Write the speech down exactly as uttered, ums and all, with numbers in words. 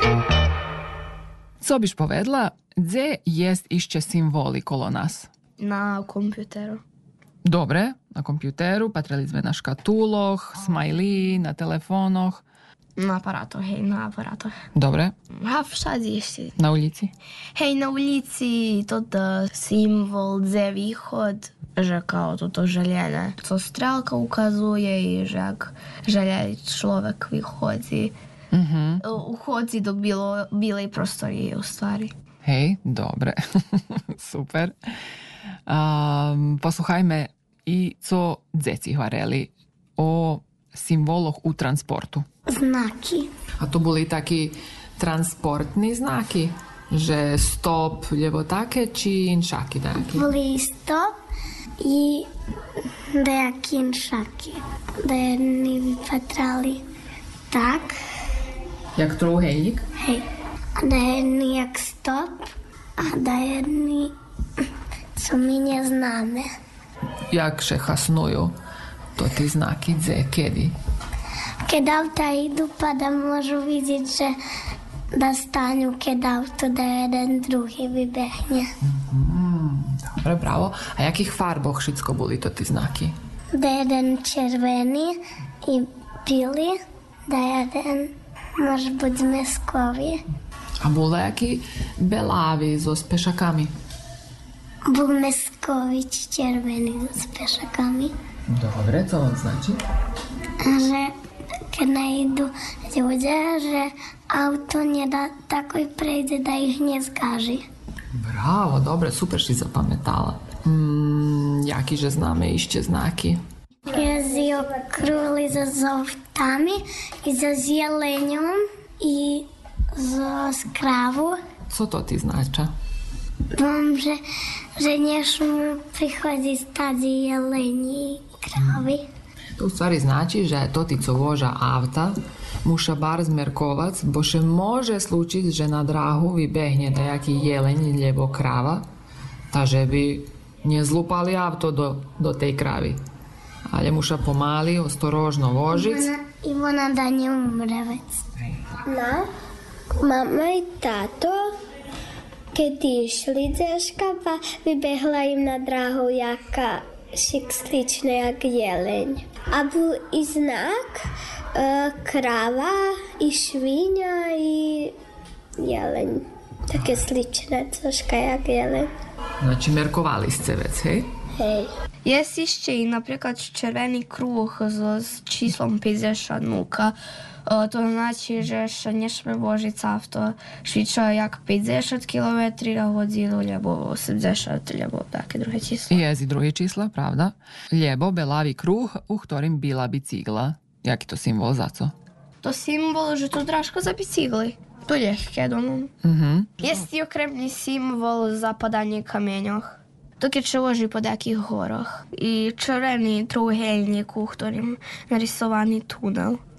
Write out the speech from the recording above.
Co byś povedla, gdzie jest jeszcze symboli kolo nas? Na kompjuteru. Dobre, na kompjuteru, patrili sme na škatuloch, smajli, na telefonoch. Na aparatoch, hej, na aparatoch. Dobre, A všade ešte. na ulici? Hej, na ulici toto symbol dze východ, že kao toto željene. To strelka ukazuje i že ak željeli človek vychodzi, Mhm. uchodzi do bilo, bilej prostorije u stvari. Hej, dobre. Super. Um, posluchajme i co dzeci hovorili o symboloch u transportu. Znaki. A to boli takí transportní znaky? Že stop, lebo také, či inšaky také? Boli stop i nejaké inšaky. Da jedni vypatrali tak. Jak trojuhelník? Hej. A da jedni jak stop. A da jedni, co my neznáme. Jak še hasnujú to tí znaky, dze, kedy? Keď auta idú, pa da môžu vidieť, že da stanú, keď auto, da jeden druhý vybehne. Mm, dobre, bravo. A jakých farboch všetko boli to tí znaky? Da jeden červený i білий, da jeden môže byť zmeskový. A bol jaký belavý so spešakami? Bol meskovič červený s pešakami. Dobre, co on značí? Že keď najdu ľudia, že auto nedá takoj prejde, da ich nezkáži. Bravo, dobre, super si zapamätala. Mm, jaký, že známe ešte znaky? Je okrúhly so zoftami i so zeleňom i so skrávu. Co to ty znača? Viem, že, že nesmú prichodiť tady jelení krávy. To u stvari znači, že to ti co voža avta muša bar zmerkovac, bo še može slučiť, že na dráhu vybehne dajaký jeleň lebo krava, ta že by nezlupali avto do, do tej kravy. Ale muša pomali, ostorožno vožiť. I ona da neumre vec. No, mama i tato, keď išli deška, pa vybehla im na dráhu jaka šik slične jak jeleň. A bol i znak, e, krava, i švinja, i jeleň. Také sličné, troška jak jeleň. Znači, merkovali ste vec, hej? Hej. Jest jeszcze i na przykład czerwony kruh z, z číslom päťdesiat. E, to znači, že še nešme vožiť auto švičo jak päťdesiat kilometrov na hodinu, lebo osemdesiat, lebo také druhé číslo. Jezi drugie čísla, pravda? Lebo belavý kruh, u ktorým byla bicykla. Jaký to symbol za co? To symbol, že to drážka za bicykli. To ľahké, domov. Mhm. Jest i okremný symbol za padanie kamieňoch. To keď sa loží po takých horoch. I červený trojuhelník, u ktorým narysovaný tunel.